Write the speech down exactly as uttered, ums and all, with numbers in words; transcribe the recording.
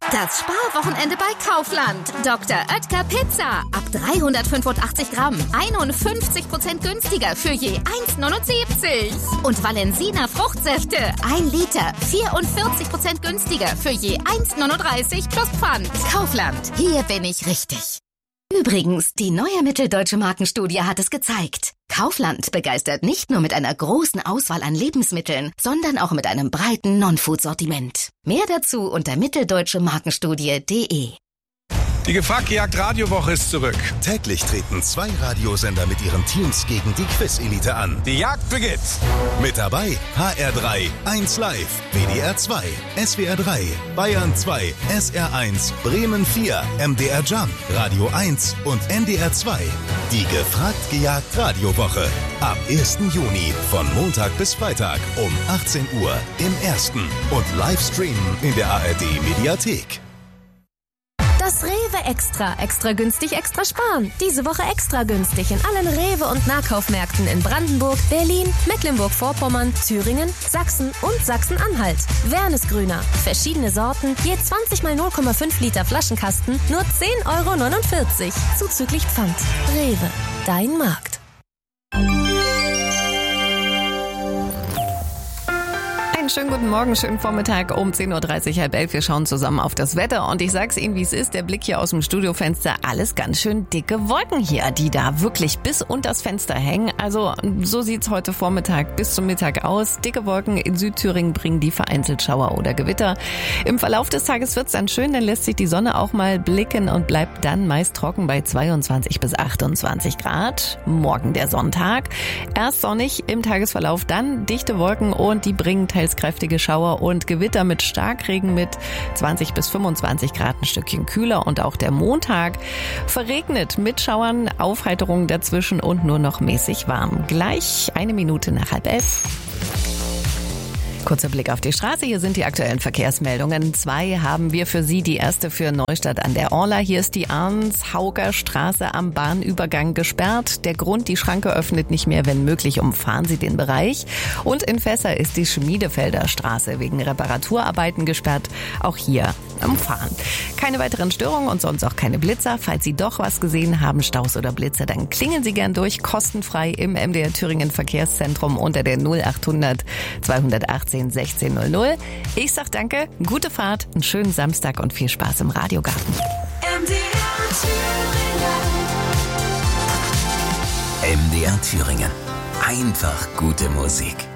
Das Sparwochenende bei Kaufland. Doktor Oetker Pizza. Ab dreihundertfünfundachtzig Gramm. einundfünfzig Prozent günstiger für je eins neunundsiebzig. Und Valensina Fruchtsäfte. ein Liter. vierundvierzig Prozent günstiger für je eins neununddreißig plus Pfand. Kaufland. Hier bin ich richtig. Übrigens, die neue mitteldeutsche Markenstudie hat es gezeigt. Kaufland begeistert nicht nur mit einer großen Auswahl an Lebensmitteln, sondern auch mit einem breiten Non-Food-Sortiment. Mehr dazu unter mitteldeutsche Markenstudie punkt de. Die Gefragt-Jagd-Radiowoche ist zurück. Täglich treten zwei Radiosender mit ihren Teams gegen die Quiz-Elite an. Die Jagd beginnt. Mit dabei H R drei, eins Live, W D R zwei, S W R drei, Bayern zwei, S R eins, Bremen vier, M D R Jump, Radio eins und N D R zwei. Die Gefragt-Gejagt-Radiowoche. Ab ersten Juni von Montag bis Freitag um achtzehn Uhr im Ersten und Livestreamen in der A R D-Mediathek. Das Rewe Extra. Extra günstig, extra sparen. Diese Woche extra günstig in allen Rewe- und Nahkaufmärkten in Brandenburg, Berlin, Mecklenburg-Vorpommern, Thüringen, Sachsen und Sachsen-Anhalt. Wernesgrüner. Verschiedene Sorten, je zwanzig mal null Komma fünf Liter Flaschenkasten, nur zehn Euro neunundvierzig. Zuzüglich Pfand. Rewe. Dein Markt. Schönen guten Morgen, schönen Vormittag um zehn Uhr dreißig, halb elf. Wir schauen zusammen auf das Wetter und ich sag's Ihnen, wie es ist. Der Blick hier aus dem Studiofenster, alles ganz schön dicke Wolken hier, die da wirklich bis unter das Fenster hängen. Also so sieht's heute Vormittag bis zum Mittag aus. Dicke Wolken in Südthüringen bringen die vereinzelt Schauer oder Gewitter. Im Verlauf des Tages wird's dann schön, dann lässt sich die Sonne auch mal blicken und bleibt dann meist trocken bei zweiundzwanzig bis achtundzwanzig Grad. Morgen der Sonntag. Erst sonnig im Tagesverlauf, dann dichte Wolken und die bringen teils kräftige Schauer und Gewitter mit Starkregen mit zwanzig bis fünfundzwanzig Grad, ein Stückchen kühler. Und auch der Montag verregnet mit Schauern, Aufheiterungen dazwischen und nur noch mäßig warm. Gleich eine Minute nach halb elf. Kurzer Blick auf die Straße. Hier sind die aktuellen Verkehrsmeldungen. Zwei haben wir für Sie. Die erste für Neustadt an der Orla. Hier ist die Arnshauger Straße am Bahnübergang gesperrt. Der Grund, die Schranke öffnet nicht mehr. Wenn möglich, umfahren Sie den Bereich. Und in Fässer ist die Schmiedefelder Straße wegen Reparaturarbeiten gesperrt. Auch hier umfahren. Keine weiteren Störungen und sonst auch keine Blitzer. Falls Sie doch was gesehen haben, Staus oder Blitzer, dann klingeln Sie gern durch. Kostenfrei im M D R Thüringen Verkehrszentrum unter der null achthundert zweihundertachtzehn sechzehn null null. Ich sag danke, gute Fahrt, einen schönen Samstag und viel Spaß im Radiogarten. M D R Thüringen. M D R Thüringen. Einfach gute Musik.